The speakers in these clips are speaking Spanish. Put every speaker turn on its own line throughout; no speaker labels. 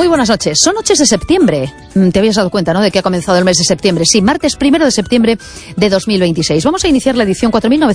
Muy buenas noches. Son noches de septiembre. Te habías dado cuenta, ¿no?, de que ha comenzado el mes de septiembre. Sí, martes 1 de septiembre de 2026. Vamos a iniciar la edición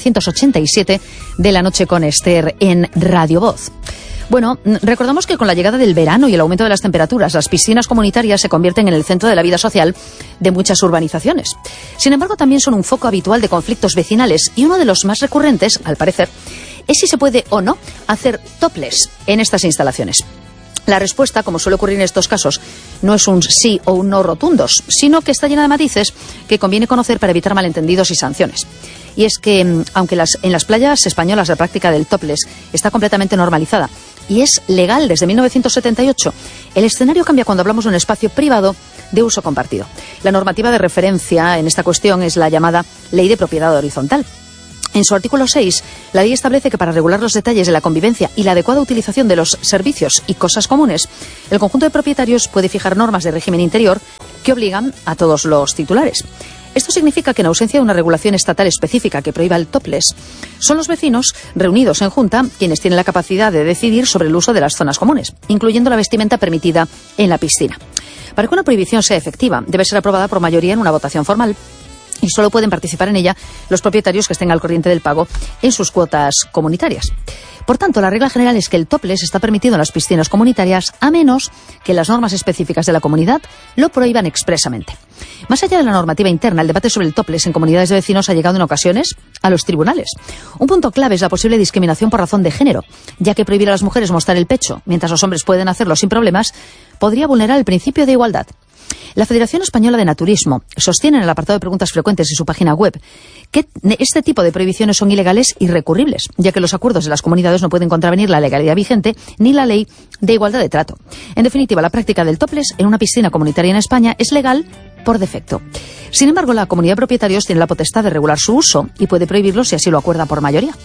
4987 de La Noche con Esther en Radio Voz. Bueno, recordamos que con la llegada del verano y el aumento de las temperaturas, las piscinas comunitarias se convierten en el centro de la vida social de muchas urbanizaciones. Sin embargo, también son un foco habitual de conflictos vecinales y uno de los más recurrentes, al parecer, es si se puede o no hacer topless en estas instalaciones. La respuesta, como suele ocurrir en estos casos, no es un sí o un no rotundos, sino que está llena de matices que conviene conocer para evitar malentendidos y sanciones. Y es que, aunque en las playas españolas la práctica del topless está completamente normalizada y es legal desde 1978, el escenario cambia cuando hablamos de un espacio privado de uso compartido. La normativa de referencia en esta cuestión es la llamada Ley de Propiedad Horizontal. En su artículo 6, la ley establece que para regular los detalles de la convivencia y la adecuada utilización de los servicios y cosas comunes, el conjunto de propietarios puede fijar normas de régimen interior que obligan a todos los titulares. Esto significa que en ausencia de una regulación estatal específica que prohíba el topless, son los vecinos reunidos en junta quienes tienen la capacidad de decidir sobre el uso de las zonas comunes, incluyendo la vestimenta permitida en la piscina. Para que una prohibición sea efectiva, debe ser aprobada por mayoría en una votación formal, y solo pueden participar en ella los propietarios que estén al corriente del pago en sus cuotas comunitarias. Por tanto, la regla general es que el topless está permitido en las piscinas comunitarias a menos que las normas específicas de la comunidad lo prohíban expresamente. Más allá de la normativa interna, el debate sobre el topless en comunidades de vecinos ha llegado en ocasiones a los tribunales. Un punto clave es la posible discriminación por razón de género, ya que prohibir a las mujeres mostrar el pecho, mientras los hombres pueden hacerlo sin problemas, podría vulnerar el principio de igualdad. La Federación Española de Naturismo sostiene en el apartado de preguntas frecuentes de su página web que este tipo de prohibiciones son ilegales y recurribles, ya que los acuerdos de las comunidades no pueden contravenir la legalidad vigente ni la ley de igualdad de trato. En definitiva, la práctica del topless en una piscina comunitaria en España es legal por defecto. Sin embargo, la comunidad de propietarios tiene la potestad de regular su uso y puede prohibirlo si así lo acuerda por mayoría.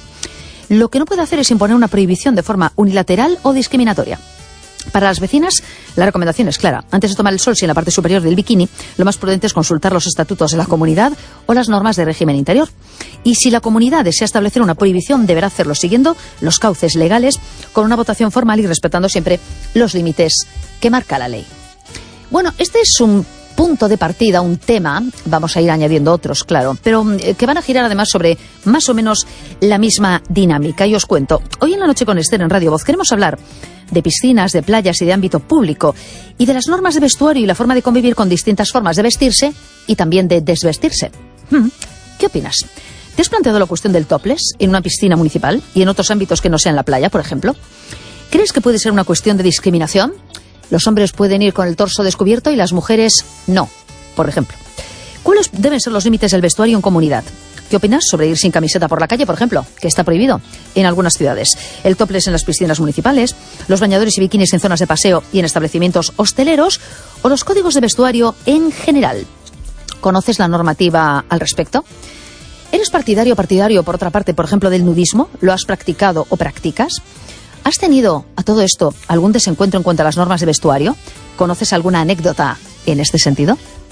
Lo que no puede hacer es imponer una prohibición de forma unilateral o discriminatoria. Para las vecinas, la recomendación es clara. Antes de tomar el sol, si en la parte superior del bikini, lo más prudente es consultar los estatutos de la comunidad o las normas de régimen interior. Y si la comunidad desea establecer una prohibición, deberá hacerlo siguiendo los cauces legales, con una votación formal y respetando siempre los límites que marca la ley. Bueno, este es un punto de partida, un tema, vamos a ir añadiendo otros, claro, pero que van a girar además sobre más o menos la misma dinámica. Y os cuento, hoy en La Noche con Esther en Radio Voz queremos hablar de piscinas, de playas y de ámbito público, y de las normas de vestuario y la forma de convivir con distintas formas de vestirse y también de desvestirse. ¿Qué opinas? ¿Te has planteado la cuestión del topless en una piscina municipal y en otros ámbitos que no sean la playa, por ejemplo? ¿Crees que puede ser una cuestión de discriminación? Los hombres pueden ir con el torso descubierto y las mujeres no, por ejemplo. ¿Cuáles deben ser los límites del vestuario en comunidad? ¿Qué opinas sobre ir sin camiseta por la calle, por ejemplo, que está prohibido en algunas ciudades? El topless en las piscinas municipales, los bañadores y bikinis en zonas de paseo y en establecimientos hosteleros, o los códigos de vestuario en general. ¿Conoces la normativa al respecto? ¿Eres partidario o partidario, por otra parte, por ejemplo, del nudismo? ¿Lo has practicado o practicas? ¿Has tenido, a todo esto, algún desencuentro en cuanto a las normas de vestuario? ¿Conoces alguna anécdota en este sentido?